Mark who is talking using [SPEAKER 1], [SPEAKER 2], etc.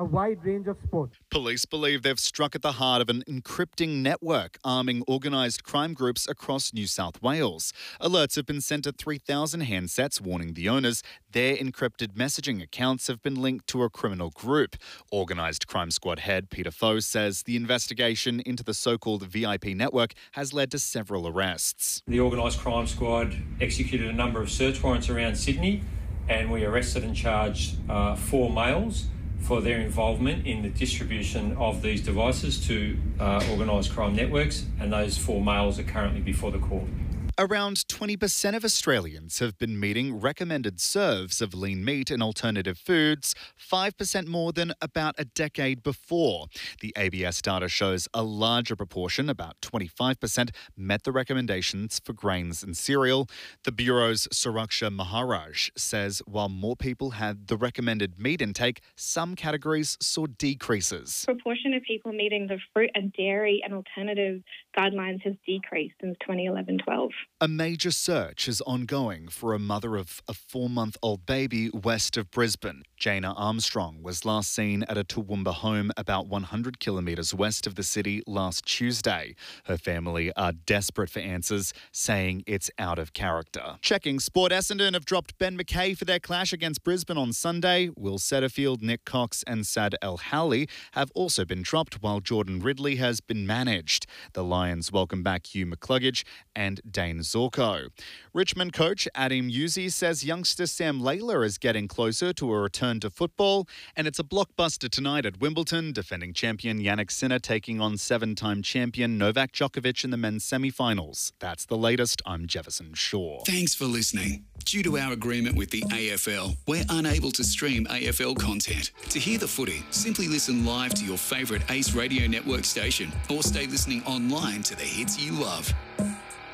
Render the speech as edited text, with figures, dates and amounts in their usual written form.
[SPEAKER 1] a wide range of sports.
[SPEAKER 2] Police believe they've struck at the heart of an encrypting network arming organised crime groups across New South Wales. Alerts have been sent to 3,000 handsets warning the owners their encrypted messaging accounts have been linked to a criminal group. Organised Crime Squad head Peter Foe says the investigation into the so-called VIP network has led to several arrests.
[SPEAKER 3] The Organised Crime Squad executed a number of search warrants around Sydney, and we arrested and charged 4 males for their involvement in the distribution of these devices to organised crime networks, and those 4 males are currently before the court.
[SPEAKER 2] Around 20% of Australians have been meeting recommended serves of lean meat and alternative foods, 5% more than about a decade before. The ABS data shows a larger proportion, about 25%, met the recommendations for grains and cereal. The Bureau's Suraksha Maharaj says while more people had the recommended meat intake, some categories saw decreases.
[SPEAKER 4] The proportion of people meeting the fruit and dairy and alternative guidelines has decreased since 2011-12.
[SPEAKER 2] A major search is ongoing for a mother of a 4-month-old baby west of Brisbane. Jaina Armstrong was last seen at a Toowoomba home about 100 kilometres west of the city last Tuesday. Her family are desperate for answers, saying it's out of character. Checking sport, Essendon have dropped Ben McKay for their clash against Brisbane on Sunday. Will Setterfield, Nick Cox and Sad El Hali have also been dropped, while Jordan Ridley has been managed. The Lions welcome back Hugh McCluggage and Dane Zorko. Richmond coach Adam Yuzi says youngster Sam Layla is getting closer to a return to football, and it's a blockbuster tonight at Wimbledon. Defending champion Jannik Sinner taking on 7-time champion Novak Djokovic in the men's semi-finals. That's the latest. I'm Jefferson Shaw.
[SPEAKER 5] Thanks for listening. Due to our agreement with the AFL, we're unable to stream AFL content. To hear the footy, simply listen live to your favourite Ace Radio Network station or stay listening online to the hits you love.